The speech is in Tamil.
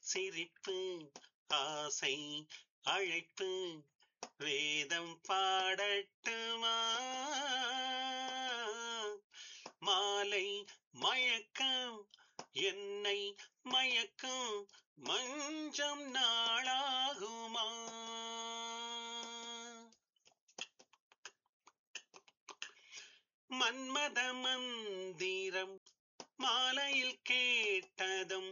சிரிப்பு ஆசை அழைப்பு வேதம் பாடட்டுமா மாலை மயக்கம் என்னை மயக்கம் மஞ்சம் நாளாகுமா மன்மத மந்திரம் மாலையில் கேட்டதும்